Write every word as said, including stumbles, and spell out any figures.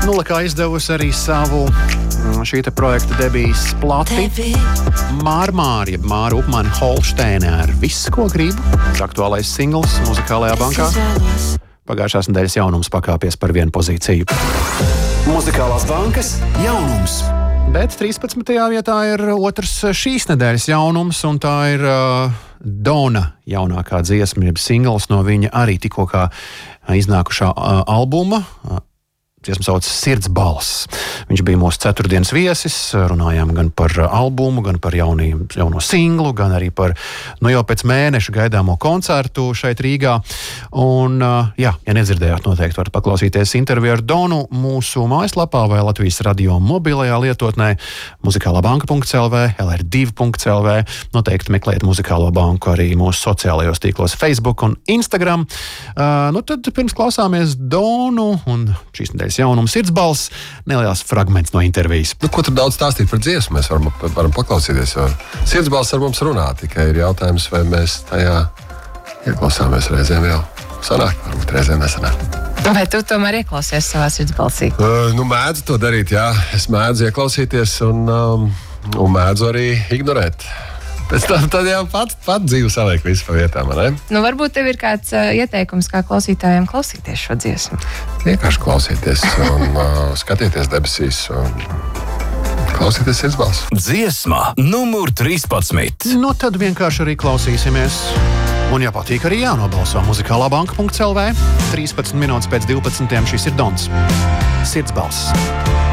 Nulakā izdevusi arī savu šī te projekta debijas plati Mārmāra, jeb Māra Upmane Holšteine ar Viss, ko gribu. Aktuālais singls Muzikālajā bankā. Pagājušās nedēļas jaunums pakāpies par vienu pozīciju. Muzikālās bankas jaunums. Bet trīspadsmitajā vietā ir otrs šīs nedēļas jaunums, un tā ir uh, Dona jaunākā dziesma, jeb singls no viņa arī tikko kā iznākušā uh, albuma. Uh, Dziesma sauc Sirds balss. Viņš bija mūsu ceturtdienas viesis, runājām gan par albumu, gan par jaunī, jauno singlu, gan arī par, nu jau pēc mēneša gaidāmo koncertu šeit Rīgā. Un, jā, ja nedzirdējāt, noteikti varat paklausīties interviju ar Donu mūsu mājaslapā vai Latvijas radio mobilajā lietotnē muzikālābanka punkts el vē, el er divi punkts el vē. Noteikti meklējiet Muzikālo banku arī mūsu sociālajos tīklos Facebook un Instagram. Uh, nu tad pirms klausāmies Donu un šīs nedēļas jaunums Sirds balss, neliels fragments no intervijas. Nu, ko tur daudz stāstīt par dziesmu? Mēs varam, varam paklausīties. Jo Sirds balss ar mums runā, tikai ir jautājums, vai mēs tajā ieklausāmies reizēm jau. Sanāk, varbūt reizēm nesanāk. Vai tu tomēr ieklausies savā sirds balsī? Uh, nu, mēdzu to darīt, jā. Es mēdzu ieklausīties un, um, un mēdzu arī ignorēt. Pēc tam tad jau pat, pat dzīve saliek visu pa vietām, ne? Nu, varbūt tev ir kāds uh, ieteikums, kā klausītājiem klausīties šo dziesmu. Vienkārši klausieties un uh, skatieties debesīs un klausieties sirds balss. Dziesma numur trīspadsmit. Nu tad vienkārši arī klausīsimies. Un ja patīk arī jānobalso muzikālābanka punkts el vē. trīspadsmit minūtes pēc divpadsmitiem šis ir Dons. Sirds balss.